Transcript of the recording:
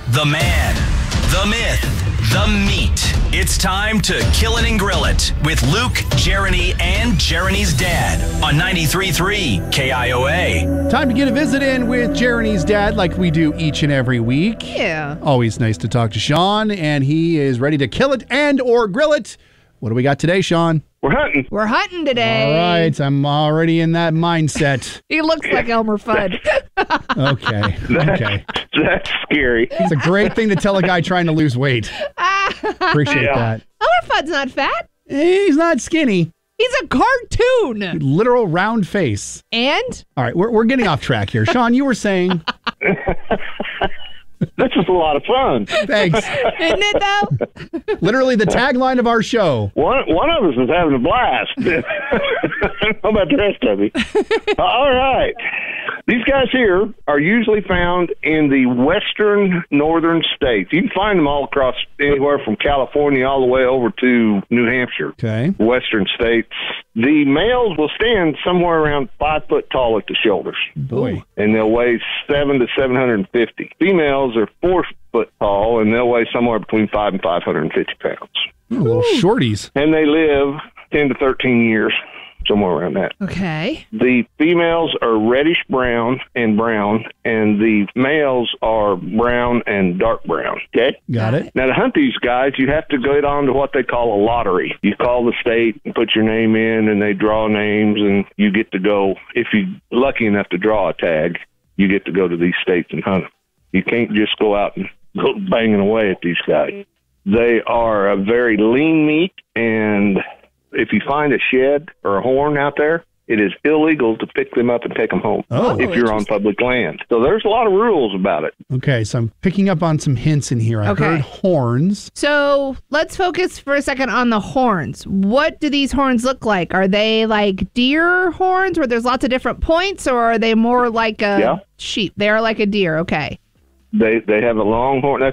The man, the myth, the meat. It's time to Kill It and Grill It with Luke, Jeremy, and Jeremy's dad on 93.3 KIOA. Time to get a visit in with Jeremy's dad like we do each and every week. Yeah. Always nice to talk to Sean, and he is ready to kill it and or grill it. What do we got today, Sean? We're hunting. We're hunting today. All right, I'm already in that mindset. He looks like Elmer Fudd. Okay. That's scary. It's a great thing to tell a guy trying to lose weight. Appreciate that. Elmer Fudd's not fat. He's not skinny. He's a cartoon. Literal round face. And? All right, we're getting off track here. Sean, you were saying... This is a lot of fun. Thanks. Isn't it, though? Literally the tagline of our show. One of us is having a blast. How about the rest of you? All right. These guys here are usually found in the western northern states. You can find them all across anywhere from California all the way over to New Hampshire. Okay. Western states. The males will stand somewhere around 5 foot tall at the shoulders. Boy. And they'll weigh 700 to 750. Females are 4 foot tall, and they'll weigh somewhere between 5 and 550 pounds. Little shorties. And they live 10 to 13 years, somewhere around that. Okay. The females are reddish brown, and the males are brown and dark brown. Okay? Got it. Now, to hunt these guys, you have to go on to what they call a lottery. You call the state and put your name in, and they draw names, and you get to go. If you're lucky enough to draw a tag, you get to go to these states and hunt them. You can't just go out and go banging away at these guys. They are a very lean meat, and if you find a shed or a horn out there, it is illegal to pick them up and take them home if you're on public land. So there's a lot of rules about it. Okay, so I'm picking up on some hints in here. I heard horns. So let's focus for a second on the horns. What do these horns look like? Are they like deer horns where there's lots of different points, or are they more like a sheep? They are like a deer, okay. They have a long horn.